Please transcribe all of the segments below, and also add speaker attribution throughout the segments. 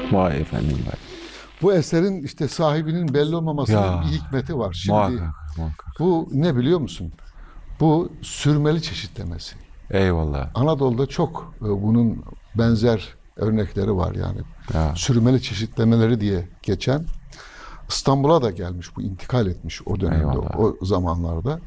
Speaker 1: Vay efendim vay.
Speaker 2: Bu eserin işte sahibinin belli olmamasının
Speaker 1: Ya
Speaker 2: bir hikmeti var. Şimdi
Speaker 1: muhakkak muhakkak.
Speaker 2: bu ne biliyor musun? Bu sürmeli çeşitlemesi.
Speaker 1: Eyvallah.
Speaker 2: Anadolu'da çok bunun benzer örnekleri var yani.
Speaker 1: Ya
Speaker 2: Sürmeli çeşitlemeleri diye geçen. İstanbul'a da gelmiş bu, intikal etmiş o dönemde,
Speaker 1: eyvallah.
Speaker 2: o zamanlarda.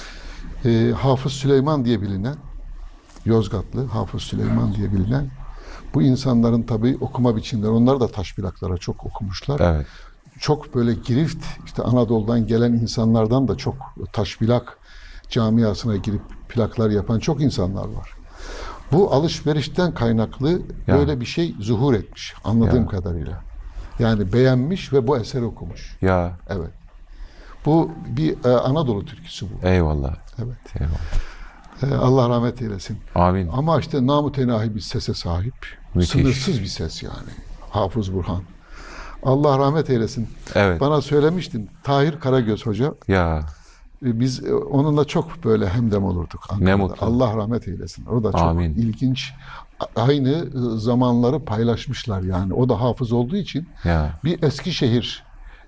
Speaker 2: Hafız Süleyman diye bilinen, Yozgatlı Hafız Süleyman diye bilinen, bu insanların tabii okuma biçimleri, onlar da taş plaklara çok okumuşlar.
Speaker 1: Evet.
Speaker 2: Çok böyle girift, işte Anadolu'dan gelen insanlardan da çok taş plak camiasına girip plaklar yapan çok insanlar var. Bu alışverişten kaynaklı
Speaker 1: Ya.
Speaker 2: böyle bir şey zuhur etmiş anladığım
Speaker 1: Ya.
Speaker 2: kadarıyla. Yani beğenmiş ve bu eseri okumuş.
Speaker 1: Ya
Speaker 2: Evet. Bu bir Anadolu türküsü bu.
Speaker 1: eyvallah.
Speaker 2: Evet.
Speaker 1: Eyvallah.
Speaker 2: Allah rahmet eylesin.
Speaker 1: Amin.
Speaker 2: Ama işte namütenahi bir sese sahip.
Speaker 1: Müthiş.
Speaker 2: Sınırsız bir ses yani. Hafız Burhan. Allah rahmet eylesin.
Speaker 1: Evet.
Speaker 2: Bana söylemiştin Tahir Karagöz Hoca.
Speaker 1: Ya
Speaker 2: Biz onunla çok böyle hemdem olurduk Ankara'da.
Speaker 1: ne mutlu.
Speaker 2: Allah rahmet eylesin. O da çok
Speaker 1: Amin.
Speaker 2: ilginç. Aynı zamanları paylaşmışlar yani. O da hafız olduğu için
Speaker 1: Ya
Speaker 2: bir Eskişehir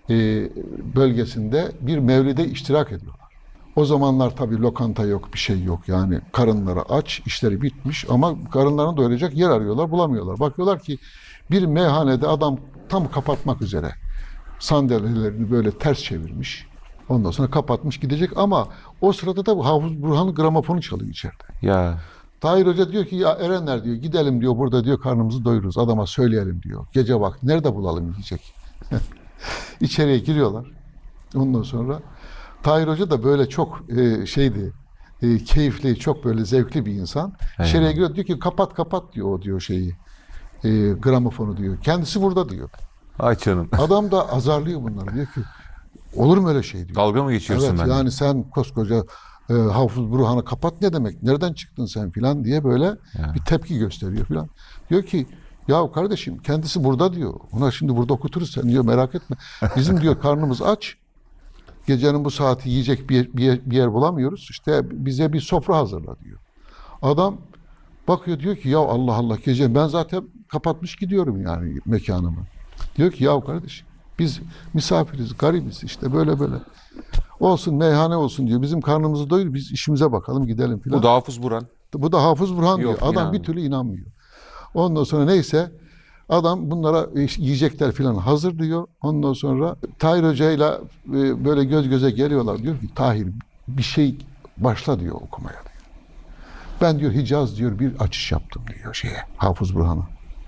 Speaker 2: bölgesinde bir mevlide iştirak ediyorlar. O zamanlar tabii lokanta yok, bir şey yok. Yani karınları aç, işleri bitmiş ama karınlarını doyuracak yer arıyorlar, bulamıyorlar. Bakıyorlar ki bir meyhanede adam tam kapatmak üzere. Sandalyelerini böyle ters çevirmiş. Ondan sonra kapatmış gidecek ama o sırada da Hafız Burhan'ın gramofonu çalıyor içeride.
Speaker 1: ya
Speaker 2: Tahir Hoca diyor ki ya Erenler diyor gidelim diyor burada diyor karnımızı doyururuz adama söyleyelim diyor. Gece vakti nerede bulalım yiyecek. İçeriye giriyorlar. Ondan sonra Tahir Hoca da böyle çok keyifli, çok böyle zevkli bir insan. İçeriye giriyor diyor ki kapat kapat diyor o diyor gramofonu diyor. Kendisi burada diyor.
Speaker 1: ay canım.
Speaker 2: Adam da azarlıyor bunları diyor ki olur mu öyle şey diyor.
Speaker 1: Dalga mı geçiyorsun
Speaker 2: Evet
Speaker 1: benimle?
Speaker 2: yani sen koskoca Hafız Burhan'ı kapat ne demek? Nereden çıktın sen filan diye böyle
Speaker 1: Ya.
Speaker 2: bir tepki gösteriyor filan. Diyor ki ya kardeşim kendisi burada diyor. Ona şimdi burada okuturuz sen diyor merak etme. Bizim diyor karnımız aç. Gecenin bu saati yiyecek bir yer bulamıyoruz. İşte bize bir sofra hazırla diyor. Adam bakıyor diyor ki ya Allah Allah gece ben zaten kapatmış gidiyorum yani mekanımı. Diyor ki ya kardeşim biz misafiriz, garibiz işte böyle böyle. Olsun meyhane olsun diyor. Bizim karnımızı doyur biz işimize bakalım gidelim filan.
Speaker 1: Bu da Hafız Burhan.
Speaker 2: Bu da Hafız Burhan diyor.
Speaker 1: Yok,
Speaker 2: Adam
Speaker 1: inanmıyor.
Speaker 2: bir türlü inanmıyor. Ondan sonra neyse adam bunlara yiyecekler filan hazır diyor. Ondan sonra Tahir Hoca'yla böyle göz göze geliyorlar. Diyor ki Tahir bir şey başla diyor okumaya diyor. Ben diyor Hicaz diyor bir açış yaptım diyor Hafız Burhan'a.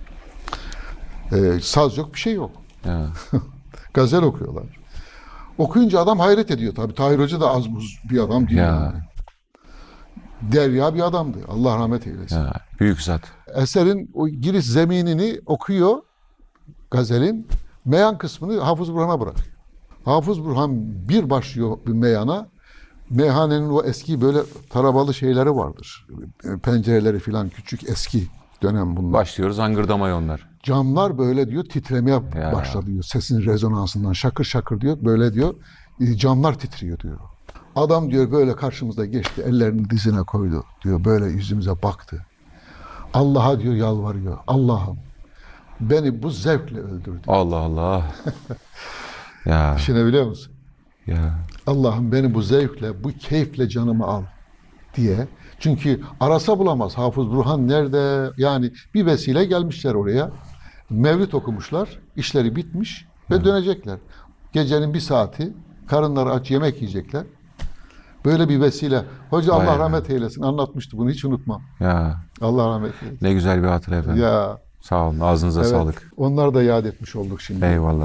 Speaker 2: Saz yok bir şey yok.
Speaker 1: Ya.
Speaker 2: Gazel okuyorlar. Okuyunca adam hayret ediyor tabii. Tahir Hoca da az buz bir adam değil
Speaker 1: Ya.
Speaker 2: yani. Derya bir adamdı. Allah rahmet eylesin.
Speaker 1: Ya. Büyük zat.
Speaker 2: Eserin o giriş zeminini okuyor gazelin. Meyan kısmını Hafız Burhan'a bırakıyor. Hafız Burhan bir başlıyor bir meyana. Meyhanenin o eski böyle tarabalı şeyleri vardır. Pencereleri filan küçük eski dönem bunlar.
Speaker 1: Başlıyoruz hangırdamaya onlar.
Speaker 2: Camlar böyle diyor titremeye
Speaker 1: Ya.
Speaker 2: başladı diyor. Sesin rezonansından şakır şakır diyor. Böyle diyor camlar titriyor diyor. Adam diyor böyle karşımızda geçti. Ellerini dizine koydu diyor. Böyle yüzümüze baktı. Allah'a diyor yalvarıyor. Allah'ım beni bu zevkle öldürdü.
Speaker 1: Allah Allah. Ya.
Speaker 2: Düşünebiliyor musun?
Speaker 1: Ya.
Speaker 2: Allah'ım beni bu zevkle, bu keyifle canımı al diye. Çünkü arasa bulamaz. Hafız Burhan nerede? Yani bir vesile gelmişler oraya. Mevlid okumuşlar. İşleri bitmiş ve dönecekler. Gecenin bir saati karınları aç yemek yiyecekler. Böyle bir vesile. Hoca
Speaker 1: Vay
Speaker 2: Allah
Speaker 1: be.
Speaker 2: rahmet eylesin. Anlatmıştı bunu hiç unutmam.
Speaker 1: Ya.
Speaker 2: Allah rahmet eylesin.
Speaker 1: Ne güzel bir hatıra efendim.
Speaker 2: Ya
Speaker 1: Sağ olun. Ağzınıza
Speaker 2: evet.
Speaker 1: sağlık.
Speaker 2: Onlar da yad etmiş olduk şimdi.
Speaker 1: Eyvallah.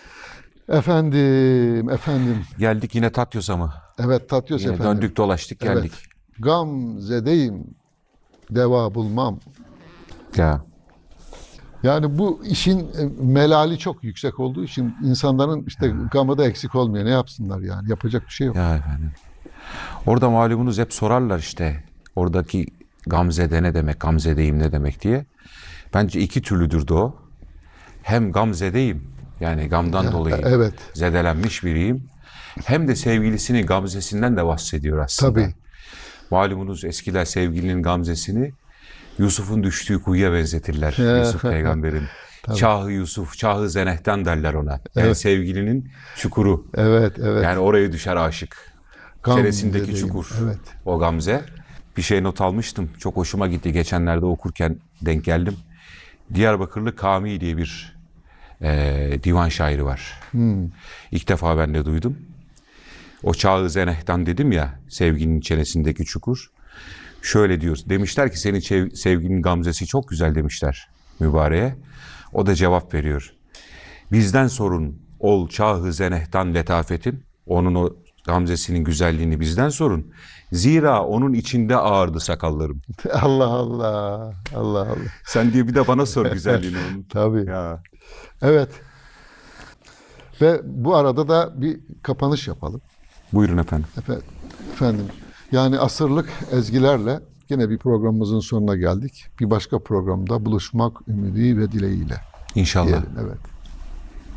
Speaker 2: Efendim.
Speaker 1: Geldik yine Tatyos'a mı?
Speaker 2: Evet Tatyos
Speaker 1: Yine
Speaker 2: efendim.
Speaker 1: döndük dolaştık geldik.
Speaker 2: Evet. Gamzedeyim, deva bulmam.
Speaker 1: Ya.
Speaker 2: Yani bu işin melali çok yüksek olduğu için insanların işte gamı da eksik olmuyor. Ne yapsınlar yani? Yapacak bir şey yok.
Speaker 1: Ya efendim. Orada malumunuz hep sorarlar işte. Oradaki Gamze'de ne demek, Gamze'deyim ne demek diye. Bence iki türlüdür de o. Hem Gamze'deyim, yani gamdan dolayı
Speaker 2: Evet.
Speaker 1: zedelenmiş biriyim. Hem de sevgilisinin gamzesinden de bahsediyor aslında.
Speaker 2: Tabii.
Speaker 1: Malumunuz eskiler sevgilinin gamzesini Yusuf'un düştüğü kuyuya benzetirler. Yusuf peygamberin. Çahı Yusuf, Çahı Zeneh'ten derler ona. Yani
Speaker 2: Evet.
Speaker 1: sevgilinin çukuru.
Speaker 2: Evet, evet.
Speaker 1: Yani oraya düşer aşık. Çenesindeki
Speaker 2: Gamze'deyim.
Speaker 1: çukur.
Speaker 2: Evet.
Speaker 1: O Gamze. Bir şey not almıştım. Çok hoşuma gitti. Geçenlerde okurken denk geldim. Diyarbakırlı Kami diye bir divan şairi var. İlk defa ben de duydum. O Çağ-ı Zeneh'ten dedim ya, sevginin çenesindeki çukur. Şöyle diyor. Demişler ki senin sevginin gamzesi çok güzel demişler mübareğe. O da cevap veriyor. Bizden sorun ol Çağ-ı Zeneh'ten letafetin. Onun o gamzesinin güzelliğini bizden sorun. Zira onun içinde ağırdı sakallarım.
Speaker 2: Allah Allah. Allah Allah.
Speaker 1: Sen diye bir de bana sor güzelliğini onun.
Speaker 2: Tabii.
Speaker 1: Ya.
Speaker 2: Evet. Ve bu arada da bir kapanış yapalım.
Speaker 1: Buyurun efendim.
Speaker 2: Efendim, yani asırlık ezgilerle yine bir programımızın sonuna geldik. Bir başka programda buluşmak ümidi ve dileğiyle
Speaker 1: İnşallah.
Speaker 2: diyelim. Evet.